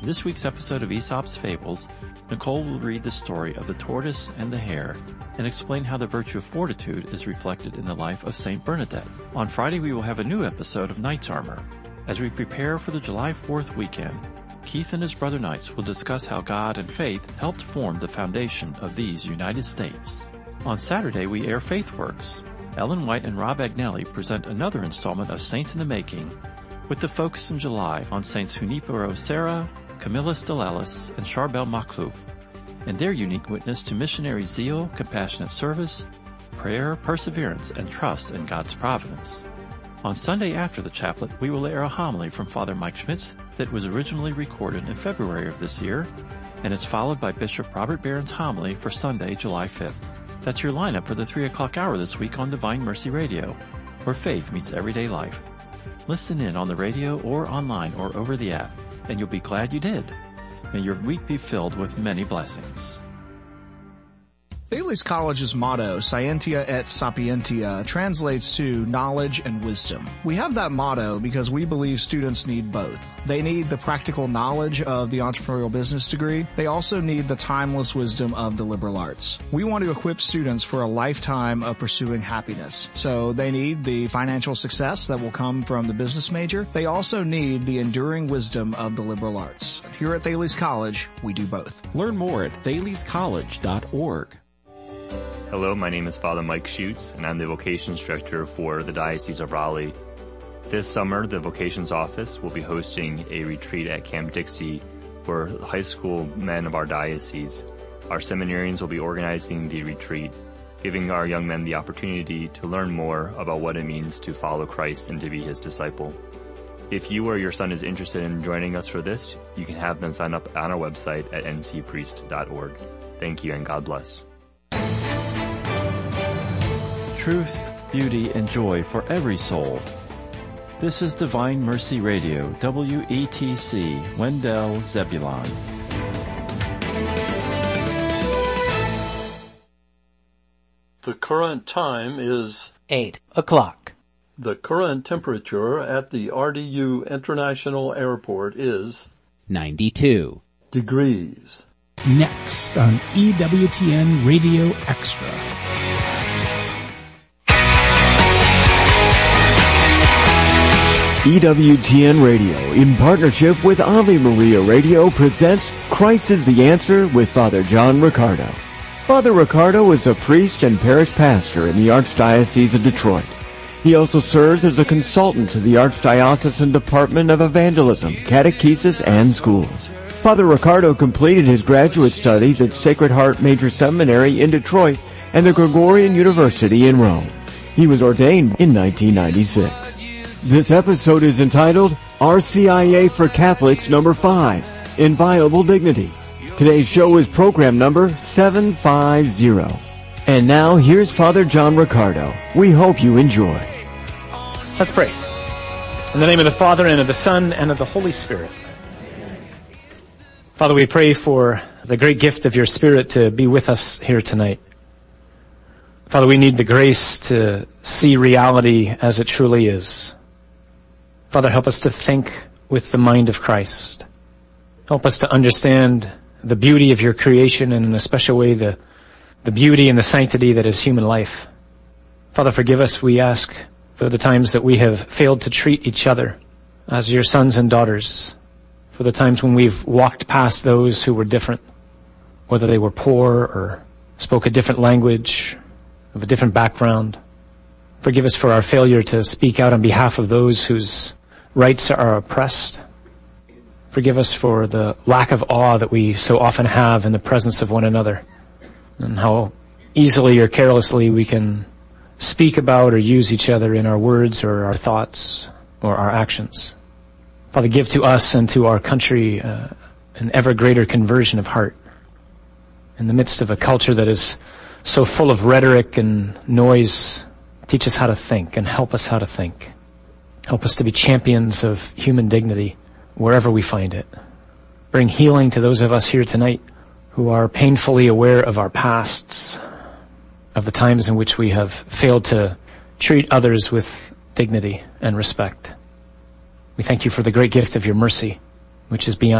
In this week's episode of Aesop's Fables, Nicole will read the story of the tortoise and the hare and explain how the virtue of fortitude is reflected in the life of Saint Bernadette. On Friday, we will have a new episode of Knight's Armor. As we prepare for the July 4th weekend, Keith and his brother Knights will discuss how God and faith helped form the foundation of these United States. On Saturday, we air FaithWorks. Ellen White and Rob Agnelli present another installment of Saints in the Making, with the focus in July on Saints Junipero Serra, Camilla Stilelis, and Charbel Makhlouf, and their unique witness to missionary zeal, compassionate service, prayer, perseverance, and trust in God's providence. On Sunday after the chaplet, we will air a homily from Father Mike Schmitz that was originally recorded in February of this year, and it's followed by Bishop Robert Barron's homily for Sunday, July 5th. That's your lineup for the 3 o'clock hour this week on Divine Mercy Radio, where faith meets everyday life. Listen in on the radio or online or over the app, and you'll be glad you did. May your week be filled with many blessings. Thales College's motto, Scientia et Sapientia, translates to knowledge and wisdom. We have that motto because we believe students need both. They need the practical knowledge of the entrepreneurial business degree. They also need the timeless wisdom of the liberal arts. We want to equip students for a lifetime of pursuing happiness. So they need the financial success that will come from the business major. They also need the enduring wisdom of the liberal arts. Here at Thales College, we do both. Learn more at thalescollege.org. Hello, my name is Father Mike Schutz, and I'm the Vocations Director for the Diocese of Raleigh. This summer, the Vocations Office will be hosting a retreat at Camp Dixie for high school men of our diocese. Our seminarians will be organizing the retreat, giving our young men the opportunity to learn more about what it means to follow Christ and to be his disciple. If you or your son is interested in joining us for this, you can have them sign up on our website at ncpriest.org. Thank you and God bless. Truth, beauty, and joy for every soul. This is Divine Mercy Radio, WETC, Wendell, Zebulon. The current time is 8 o'clock. The current temperature at the RDU International Airport is 92 degrees. Next on EWTN Radio Extra. EWTN Radio, in partnership with Ave Maria Radio, presents Christ is the Answer with Father John Riccardo. Father Riccardo is a priest and parish pastor in the Archdiocese of Detroit. He also serves as a consultant to the Archdiocesan Department of Evangelism, Catechesis, and Schools. Father Riccardo completed his graduate studies at Sacred Heart Major Seminary in Detroit and the Gregorian University in Rome. He was ordained in 1996. This episode is entitled RCIA for Catholics number 5, Inviolable Dignity. Today's show is program number 750. And now here's Father John Riccardo. We hope you enjoy. Let's pray. In the name of the Father, and of the Son, and of the Holy Spirit. Father, we pray for the great gift of your Spirit to be with us here tonight. Father, we need the grace to see reality as it truly is. Father, help us to think with the mind of Christ. Help us to understand the beauty of your creation, and in a special way the beauty and the sanctity that is human life. Father, forgive us, we ask, for the times that we have failed to treat each other as your sons and daughters, for the times when we've walked past those who were different, whether they were poor or spoke a different language, of a different background. Forgive us for our failure to speak out on behalf of those whose rights are oppressed. Forgive us for the lack of awe that we so often have in the presence of one another, and how easily or carelessly we can speak about or use each other in our words or our thoughts or our actions. Father, give to us and to our country an ever greater conversion of heart. In the midst of a culture that is so full of rhetoric and noise, teach us how to think and help us how to think. Help us to be champions of human dignity wherever we find it. Bring healing to those of us here tonight who are painfully aware of our pasts, of the times in which we have failed to treat others with dignity and respect. We thank you for the great gift of your mercy, which is beyond